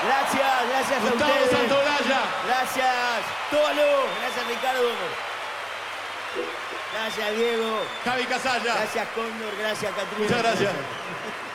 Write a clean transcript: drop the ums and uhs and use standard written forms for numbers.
Gracias a Gustavo ustedes. Santaolalla. Gracias, Tolo. Gracias, Ricardo. Gracias, Diego. Javi Casalla. Gracias, Cóndor. Gracias, Catrina. Muchas gracias.